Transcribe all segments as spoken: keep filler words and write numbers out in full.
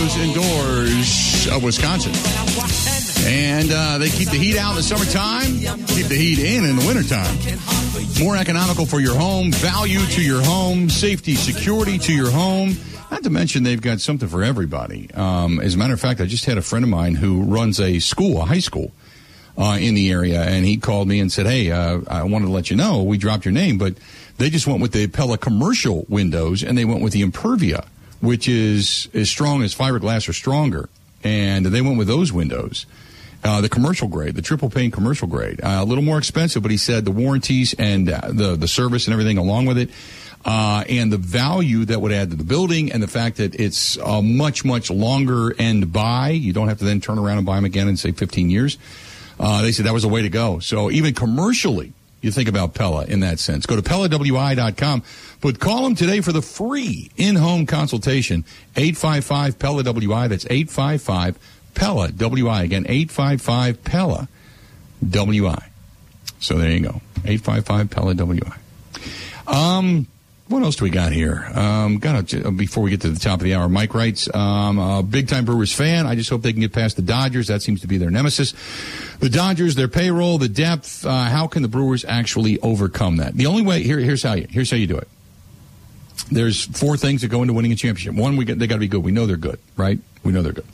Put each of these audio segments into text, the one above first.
windows and doors of Wisconsin. And uh, they keep the heat out in the summertime, keep the heat in in the wintertime. More economical for your home, value to your home, safety, security to your home. Not to mention they've got something for everybody. Um, as a matter of fact, I just had a friend of mine who runs a school, a high school, uh, in the area, and he called me and said, hey, uh, I wanted to let you know, we dropped your name, but they just went with the Pella commercial windows, and they went with the Impervia, which is as strong as fiberglass or stronger, and they went with those windows. Uh, the commercial grade, the triple pane commercial grade, uh, a little more expensive, but he said the warranties and uh, the the service and everything along with it, uh, and the value that would add to the building, and the fact that it's a much, much longer end buy. You don't have to then turn around and buy them again in, say, fifteen years. Uh, they said that was the way to go. So even commercially, you think about Pella in that sense. Go to Pella W I dot com, but call them today for the free in-home consultation, eight five five Pella W I. That's eight five five Pella W I. Again, eight five five Pella W I. So there you go, eight five five Pella W I. Um, what else do we got here? Um, got to, before we get to the top of the hour, Mike writes, um, a big-time Brewers fan. I just hope they can get past the Dodgers. That seems to be their nemesis. The Dodgers, their payroll, the depth. Uh, how can the Brewers actually overcome that? The only way here, here's how you here's how you do it. There's four things that go into winning a championship. One, we get, they got to be good. We know they're good, right? We know they're good.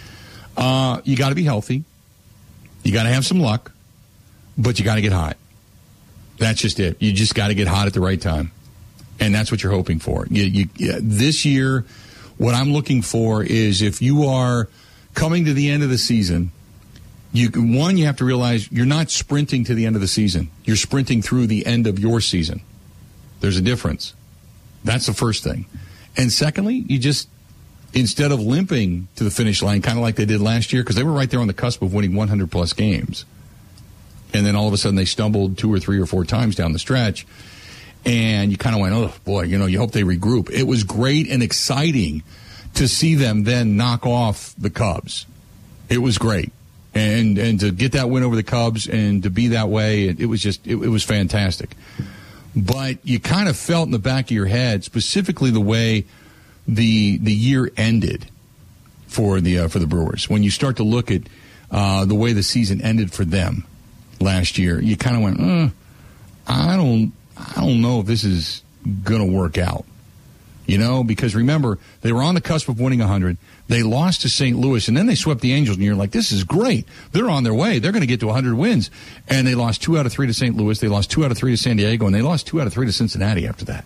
Uh, you got to be healthy. You got to have some luck, but you got to get hot. That's just it. You just got to get hot at the right time, and that's what you're hoping for. You, you, yeah, this year, what I'm looking for is if you are coming to the end of the season, you one you have to realize you're not sprinting to the end of the season. You're sprinting through the end of your season. There's a difference. That's the first thing, and secondly, you just. Instead of limping to the finish line, kind of like they did last year, because they were right there on the cusp of winning one hundred plus games. And then all of a sudden they stumbled two or three or four times down the stretch. And you kind of went, oh, boy, you know, you hope they regroup. It was great and exciting to see them then knock off the Cubs. It was great. And and to get that win over the Cubs and to be that way, it, it was just, it, it was fantastic. But you kind of felt in the back of your head, specifically the way the the year ended for the uh, for the Brewers. When you start to look at uh, the way the season ended for them last year, you kind of went, uh, I don't I don't know if this is going to work out. You know, because remember, they were on the cusp of winning one hundred. They lost to Saint Louis, and then they swept the Angels, and you're like, this is great. They're on their way. They're going to get to one hundred wins. And they lost two out of three to Saint Louis. They lost two out of three to San Diego, and they lost two out of three to Cincinnati after that.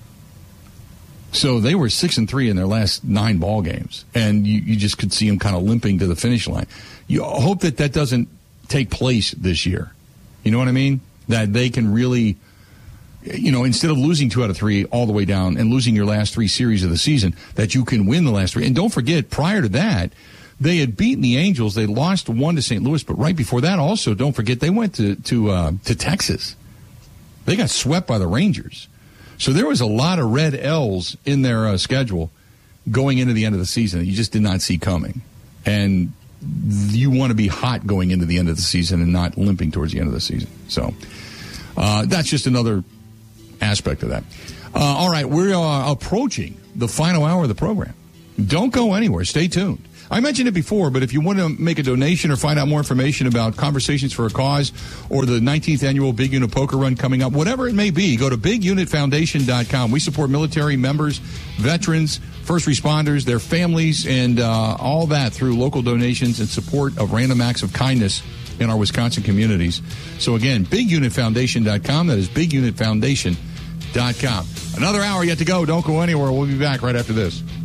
So they were six and three in their last nine ball games, and you, you just could see them kind of limping to the finish line. You hope that that doesn't take place this year. You know what I mean? That they can really, you know, instead of losing two out of three all the way down and losing your last three series of the season, that you can win the last three. And don't forget, prior to that, they had beaten the Angels. They lost one to Saint Louis, but right before that, also, don't forget, they went to to uh, to Texas. They got swept by the Rangers. So there was a lot of red L's in their uh, schedule going into the end of the season that you just did not see coming. And you want to be hot going into the end of the season and not limping towards the end of the season. So uh, that's just another aspect of that. Uh, all right, we're uh, approaching the final hour of the program. Don't go anywhere. Stay tuned. I mentioned it before, but if you want to make a donation or find out more information about Conversations for a Cause or the nineteenth annual Big Unit Poker Run coming up, whatever it may be, go to big unit foundation dot com. We support military members, veterans, first responders, their families, and uh, all that through local donations and support of random acts of kindness in our Wisconsin communities. So again, big unit foundation dot com. That is big unit foundation dot com. Another hour yet to go. Don't go anywhere. We'll be back right after this.